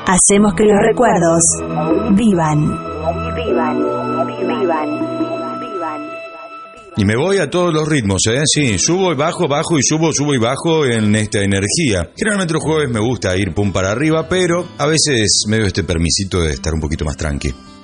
Hacemos que los recuerdos vivan. Y me voy a todos los ritmos, sí, subo y bajo, bajo y subo, subo y bajo en esta energía. Generalmente los jueves me gusta ir pum para arriba, pero a veces me doy este permisito de estar un poquito más tranqui.